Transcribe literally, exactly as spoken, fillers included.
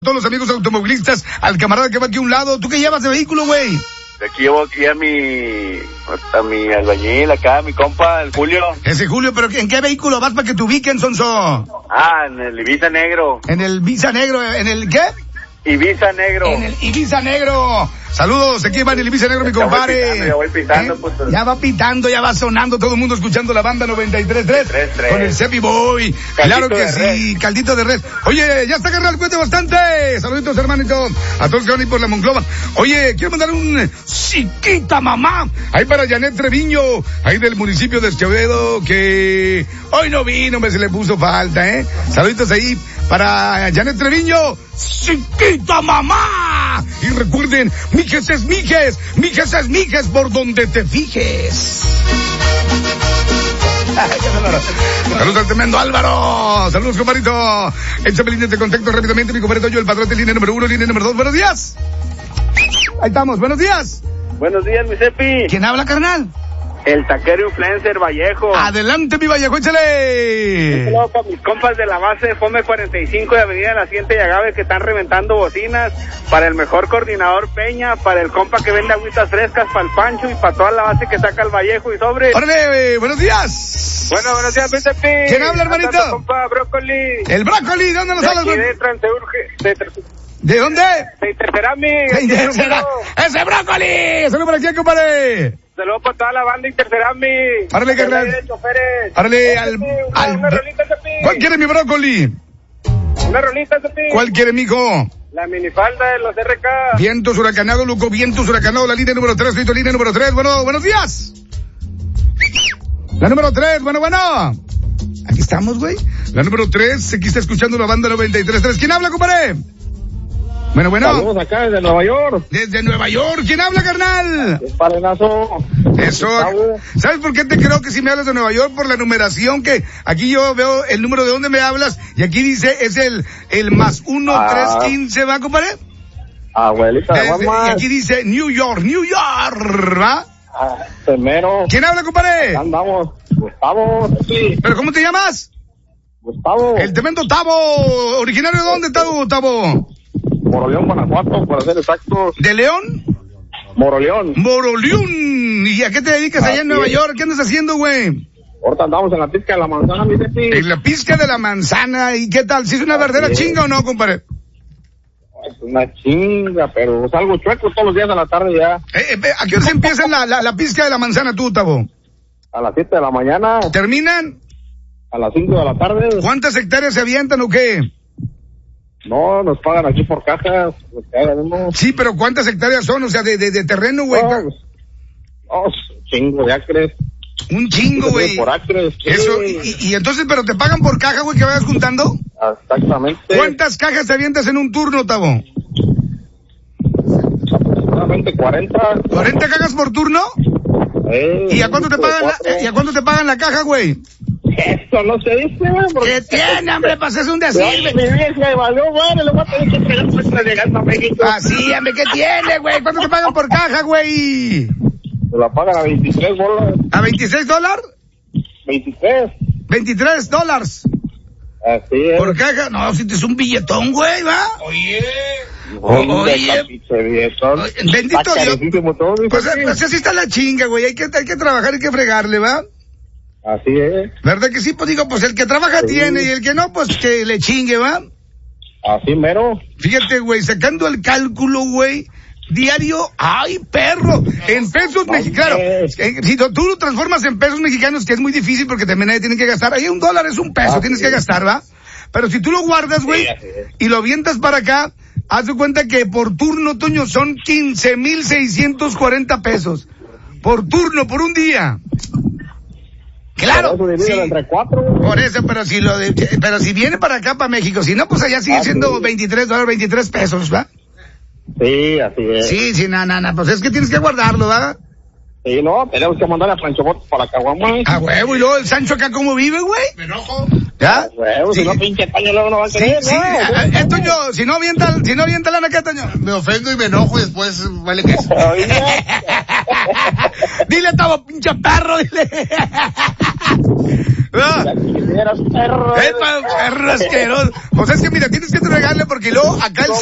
Todos los amigos automovilistas, al camarada que va aquí a un lado. ¿Tú qué llevas de vehículo, güey? De aquí llevo aquí a mi, a mi albañil, acá, a mi compa, el Julio. Ese Julio, pero ¿en qué vehículo vas para que te ubiquen, Sonso? Ah, en el Ibiza Negro. En el Ibiza Negro, ¿en el qué? Ibiza Negro. En el Ibiza Negro. Saludos, aquí va en el Ibiza Negro, mi compadre. Pitando, ya voy pitando, ¿Eh? pues. Ya va pitando, ya va sonando, todo el mundo escuchando la banda noventa y tres punto tres con el Cepi Boy. Claro que sí, caldito de res. Oye, ya está carnal, cuente bastante. Saluditos, hermanito, a todos que van a ir por la Monclova. Oye, quiero mandar un chiquita mamá, ahí para Janet Treviño, ahí del municipio de Escobedo, que hoy no vino, me se le puso falta, ¿eh? Saluditos ahí para Janet Treviño, chiquita mamá. Y recuerden, mijes es mijes, mijes es mijes por donde te fijes. Saludos al tremendo Álvaro. Saludos, compadrito. Échame líneas de contacto rápidamente, mi compadrito. Yo, el patrón de línea número uno, línea número dos. Buenos días. Ahí estamos, buenos días. Buenos días, mi Cepi. ¿Quién habla, carnal? El taquero influencer Vallejo. Adelante, mi Vallejo, échale. Saludos para mis compas de la base Fome cuarenta y cinco de Avenida Naciente y Agave que están reventando bocinas. Para el mejor coordinador Peña, para el compa que vende agüitas frescas, para el Pancho y para toda la base que saca el Vallejo y sobre. órale, buenos días. Bueno, buenos días, mi Cepi. ¿Quién habla, hermanito? Hasta tu compa Brócoli. El Brócoli, ¿de dónde nos de hablas? aquí de Transeurge, de Trans- ¿De dónde? De Intercerami. De Intercerami. ¡Ese Brócoli! ¡Saludos para aquí, compadre! Saludos para toda la banda Intercerami. ¡Árale, carnal! ¡Árale al... al... Una rolita, Cepi. ¿Cuál quiere mi Brócoli? Una rolita, Cepi. ¿Cuál quiere, mijo? La minifalda de los R K. Vientos huracanados, Luco, vientos huracanados, la línea número tres, listo, línea número tres. Bueno, buenos días. La número tres, bueno, bueno. Aquí estamos, güey. La número tres, aquí está escuchando la banda noventa y tres punto tres. ¿Quién habla, compadre? Bueno, bueno. Saludos acá desde Nueva York. Desde Nueva York. ¿Quién habla, carnal? Es Parenazo. Eso. ¿Sabes por qué te creo que si me hablas de Nueva York? Por la numeración que aquí yo veo el número de dónde me hablas y aquí dice es el, el más uno, Ah. tres, quince, ¿va, compadre? Abuelita de Desde- y mamá. aquí dice New York, New York, ¿va? Ah, Temero. ¿Quién habla, compadre? Andamos. Gustavo. Sí. ¿Pero cómo te llamas? Gustavo. El tremendo Tavo. ¿Originario de dónde, Tavo, Tavo? Moroleón, Guanajuato, para ser exactos. ¿De León? Moroleón. Moroleón. ¿Y a qué te dedicas allá en Así Nueva es. York? ¿Qué andas haciendo, güey? Ahorita andamos en la pizca de la manzana, mi Cepi. En la pizca de la manzana. ¿Y qué tal? ¿Si es una verdadera es. chinga o no, compadre? Es una chinga, pero salgo chueco todos los días a la tarde ya. Eh, eh, ¿A qué hora se empieza la, la, la pizca de la manzana tú, Tavo? A las siete de la mañana, ¿Terminan? a las cinco de la tarde. ¿Cuántas hectáreas se avientan o qué? No, nos pagan aquí por cajas, pues, cada uno. Sí, pero ¿cuántas hectáreas son? O sea, de, de, de terreno, güey. No, pues, no, chingo de acres. Un chingo, güey. Por acres. sí. Eso, y, y entonces, ¿pero te pagan por caja, güey, que vayas juntando? Exactamente. ¿Cuántas cajas te avientas en un turno, Tavo? Aproximadamente cuarenta. ¿cuarenta cajas por turno? Eh, ¿Y a cuánto te pagan la, ¿y a cuánto te pagan la caja, güey? Eso no se dice, güey. porque- ¿Qué tiene, hombre? Pues es un decir. Ay, mi vieja me valió, bueno, le voy a tener que entregar para llegando a México. Así, hombre, ¿qué tiene, güey? ¿Cuánto te pagan por caja, güey? Se la pagan a veintitrés bolas. ¿A veintiséis dólares? veintitrés. veintitrés dólares. Así es. ¿Por caja? No, si te es un billetón, güey, ¿va? Oye. oye. Bendito Bendito Dios. Pues, pues así está la chinga, güey. Hay que, hay que trabajar, hay que fregarle, ¿va? Así es. ¿Verdad que sí? Pues digo, pues el que trabaja Sí. tiene y el que no, pues que le chingue, ¿va? Así mero. Fíjate, güey, sacando el cálculo, güey, diario, ¡ay, perro! En pesos no mexicanos. sé. Eh, Si tú lo transformas en pesos mexicanos, que es muy difícil porque también nadie tiene que gastar. Ahí un dólar es un peso, Ah, tienes sí. que gastar, ¿va? Pero si tú lo guardas, güey, Sí, así es. y lo avientas para acá, haz de cuenta que por turno, Toño, son quince mil seiscientos cuarenta pesos. Por turno, por un día. Claro. Por eso divídelo sí. entre cuatro. Por eso, pero si lo de, pero si viene para acá, para México, si no, pues allá sigue Ah, siendo sí. veintitrés dólares, veintitrés pesos, ¿va? Sí, así es. Sí, sí, no, no, no, pues es que tienes que guardarlo, ¿va? Sí, no, tenemos que mandarle a Pancho Botes para la caguama. A huevo, y luego el Sancho acá cómo vive, güey. Me enojo. ¿Ya? Bueno, sí. Si no pinche Toño luego no va a querer, sí, ¿no? Sí, eh, Toño, si no avienta, si no avienta lana, ¿qué, Toño? Me ofendo y me enojo y después vale que eso. Dile, Tavo, pinche perro, dile. No. Eras perro. Es perro asqueroso. Pues es que mira, tienes que entregarle porque luego acá el